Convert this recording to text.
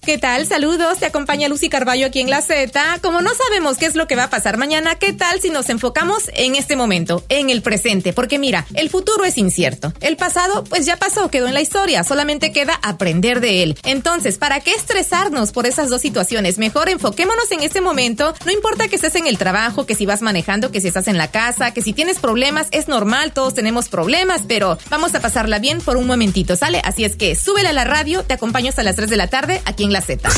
¿Qué tal? Saludos, te acompaña Lucy Carballo aquí en La Z. Como no sabemos qué es lo que va a pasar mañana, ¿qué tal si nos enfocamos en este momento, en el presente? Porque mira, el futuro es incierto. El pasado, pues ya pasó, quedó en la historia, solamente queda aprender de él. Entonces, ¿para qué estresarnos por esas dos situaciones? Mejor enfoquémonos en este momento. No importa que estés en el trabajo, que si vas manejando, que si estás en la casa, que si tienes problemas, es normal, todos tenemos problemas, pero vamos a pasarla bien por un momentito, ¿sale? Así es que súbele a la radio, te acompaño hasta las 3 de la tarde aquí en La Z.